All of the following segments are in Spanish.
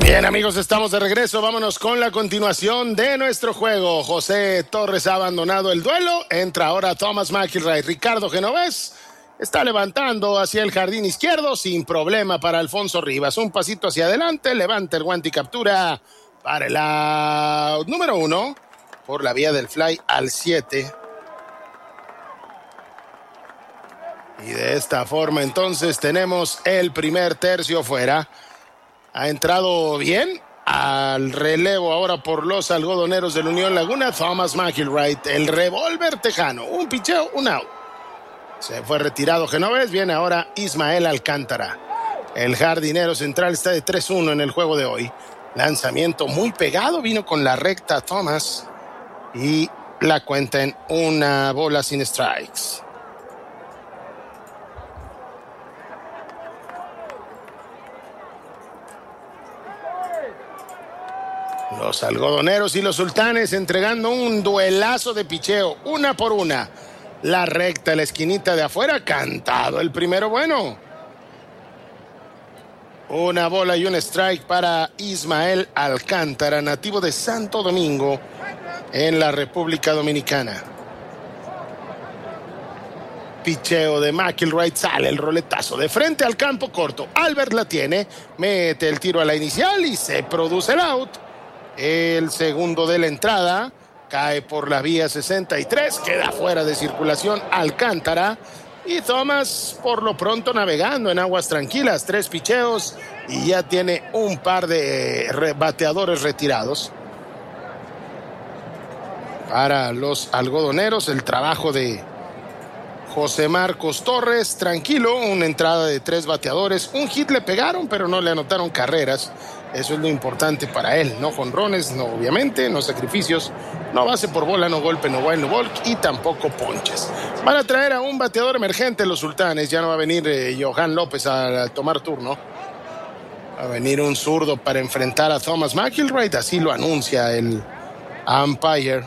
Bien, amigos, estamos de regreso. Vámonos con la continuación de nuestro juego. José Torres ha abandonado el duelo. Entra ahora Thomas McIlroy. Ricardo Genovés está levantando hacia el jardín izquierdo sin problema para Alfonso Rivas. Un pasito hacia adelante, levanta el guante y captura para el out número 1 por la vía del fly al 7. Y de esta forma entonces tenemos el primer tercio fuera. Ha entrado bien al relevo ahora por los algodoneros de la Unión Laguna, Thomas McIlroy, el revólver tejano. Un picheo, un out. Se fue retirado Genovés, viene ahora Ismael Alcántara. El jardinero central está de 3-1 en el juego de hoy. Lanzamiento muy pegado, vino con la recta Thomas y la cuenta en una bola sin strikes. Los algodoneros y los sultanes entregando un duelazo de picheo, una por una. La recta, la esquinita de afuera, cantado el primero bueno. Una bola y un strike para Ismael Alcántara, nativo de Santo Domingo, en la República Dominicana. Picheo de McIlroy, sale el roletazo de frente al campo corto. Albert la tiene, mete el tiro a la inicial y se produce el out. El segundo de la entrada cae por la vía 63, queda fuera de circulación Alcántara. Y Thomas por lo pronto navegando en aguas tranquilas, 3 picheos y ya tiene un par de bateadores retirados. Para los algodoneros, el trabajo de José Marcos Torres, tranquilo, una entrada de 3 bateadores, un hit le pegaron pero no le anotaron carreras. Eso es lo importante para él, no jonrones, no obviamente, no sacrificios, no base por bola, no golpe, no wild, no walk y tampoco ponches. Van a traer a un bateador emergente los sultanes, ya no va a venir Johan López a tomar turno. Va a venir un zurdo para enfrentar a Thomas McIlroy, así lo anuncia el umpire.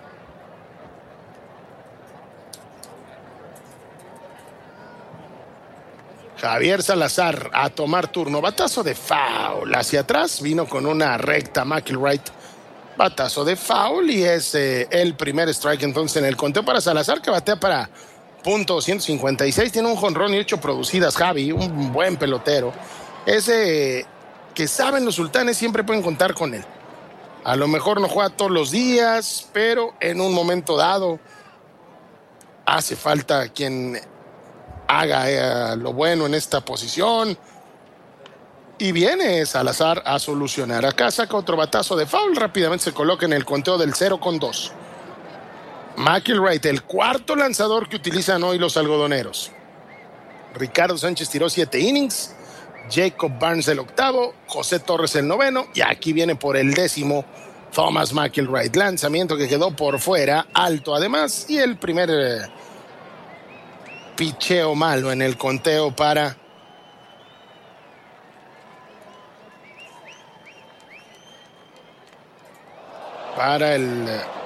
Javier Salazar a tomar turno. Batazo de foul hacia atrás. Vino con una recta McIlroy. Batazo de foul y es el primer strike entonces en el conteo para Salazar, que batea para .256. Tiene un jonrón y 8 producidas. Javi, un buen pelotero. Ese que saben los sultanes, siempre pueden contar con él. A lo mejor no juega todos los días, pero en un momento dado hace falta quien haga lo bueno en esta posición. Y viene Salazar a solucionar. Acá saca otro batazo de foul. Rápidamente se coloca en el conteo del 0-2. McIlroy, el cuarto lanzador que utilizan hoy los algodoneros. Ricardo Sánchez tiró 7 innings. Jacob Barnes el octavo. José Torres el noveno. Y aquí viene por el 10º Thomas McIlroy. Lanzamiento que quedó por fuera. Alto además. Y el primer picheo malo en el conteo para el